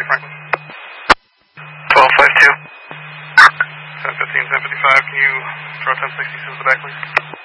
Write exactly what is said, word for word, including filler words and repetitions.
Franklin. twelve five two. ten fifteen, ten fifty-five, can you throw ten sixty to the back, please?